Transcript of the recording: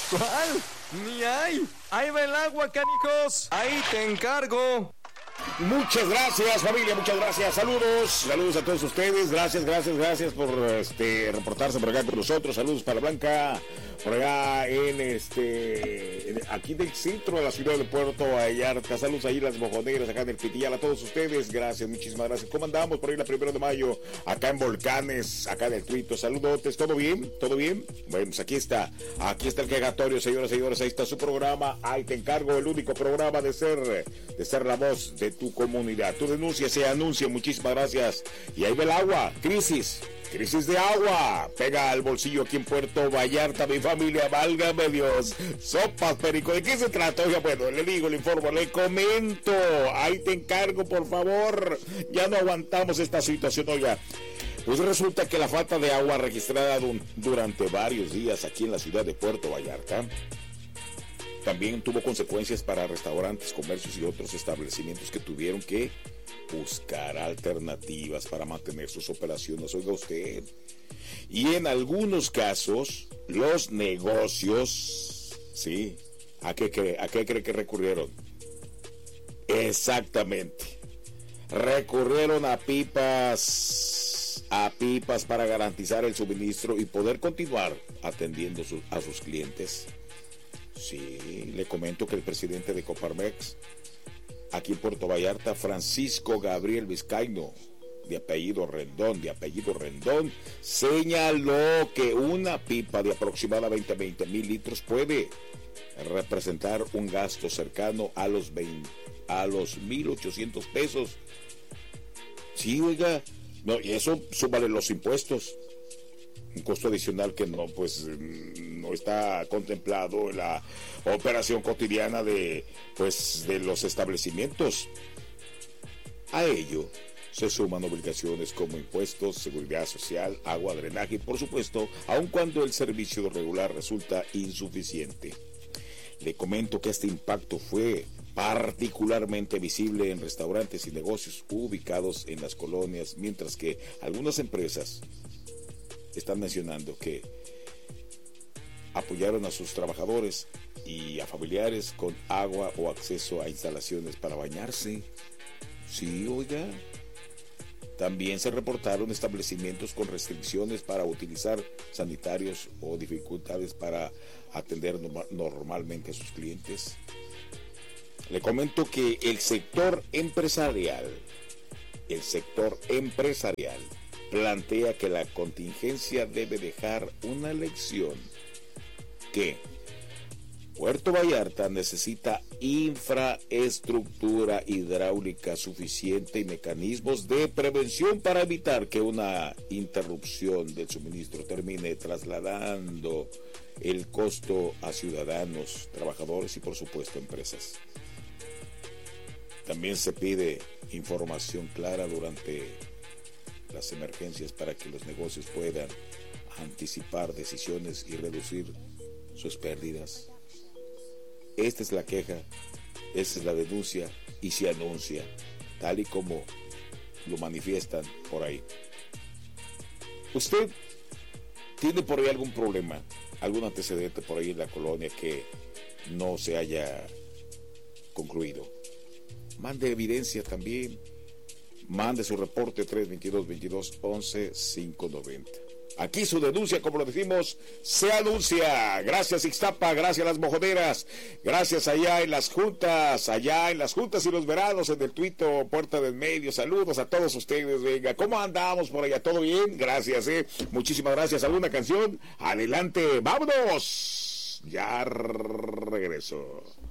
¿Cuál? Ni hay. Ahí va el agua, canijos. Ahí te encargo. Muchas gracias, familia, muchas gracias. Saludos a todos ustedes. Gracias por reportarse por acá con nosotros. Saludos para Blanca, por acá aquí del centro de la ciudad de Puerto Vallarta. Saludos ahí las mojoneras acá en el Pitillal, a todos ustedes. Gracias, muchísimas gracias. ¿Cómo andamos por ahí la 1 de mayo? Acá en Volcanes, acá en el Tuito. Saludotes, ¿todo bien? ¿Todo bien? Bueno, pues aquí está el quejatorio, señoras y señores. Ahí está su programa. Ahí te encargo, el único programa de ser la voz de tu comunidad. Tu denuncia se anuncia. Muchísimas gracias. Y ahí ve el agua. Crisis de agua. Pega al bolsillo aquí en Puerto Vallarta, mi familia. Válgame Dios. Sopas, perico. ¿De qué se trata? Oiga, bueno, le digo, le informo, le comento. Ahí te encargo, por favor. Ya no aguantamos esta situación, oiga. Pues resulta que la falta de agua registrada durante varios días aquí en la ciudad de Puerto Vallarta también tuvo consecuencias para restaurantes, comercios y otros establecimientos que tuvieron que buscar alternativas para mantener sus operaciones. Oiga usted. Y en algunos casos, los negocios, ¿sí? ¿A qué cree que recurrieron? Exactamente. Recurrieron a pipas para garantizar el suministro y poder continuar atendiendo a sus clientes. Sí, le comento que el presidente de Coparmex, aquí en Puerto Vallarta, Francisco Gabriel Vizcaíno, de apellido Rendón, señaló que una pipa de aproximadamente 20,000 litros puede representar un gasto cercano a los 1,800 pesos. Sí, oiga, no, y eso súmale los impuestos. Un costo adicional que no está contemplado en la operación cotidiana de los establecimientos. A ello se suman obligaciones como impuestos, seguridad social, agua, drenaje y, por supuesto, aun cuando el servicio regular resulta insuficiente. Le comento que este impacto fue particularmente visible en restaurantes y negocios ubicados en las colonias, mientras que algunas empresas están mencionando que apoyaron a sus trabajadores y a familiares con agua o acceso a instalaciones para bañarse. Sí, oiga. También se reportaron establecimientos con restricciones para utilizar sanitarios o dificultades para atender normalmente a sus clientes. Le comento que el sector empresarial plantea que la contingencia debe dejar una lección, que Puerto Vallarta necesita infraestructura hidráulica suficiente y mecanismos de prevención para evitar que una interrupción del suministro termine trasladando el costo a ciudadanos, trabajadores y, por supuesto, empresas. También se pide información clara durante las emergencias para que los negocios puedan anticipar decisiones y reducir sus pérdidas. Esta es la queja, esta es la denuncia y se anuncia, tal y como lo manifiestan por ahí. ¿Usted tiene por ahí algún problema, algún antecedente por ahí en la colonia que no se haya concluido? Mande evidencia también. Mande su reporte 322-22-11-590. Aquí su denuncia, como lo decimos, se anuncia. Gracias Ixtapa, gracias a las mojoneras, gracias allá en las juntas y los veranos en el Tuito, Puerta del Medio. Saludos a todos ustedes. Venga, ¿cómo andamos por allá? ¿Todo bien? Gracias, muchísimas gracias. ¿Alguna canción? Adelante, vámonos. Ya regreso.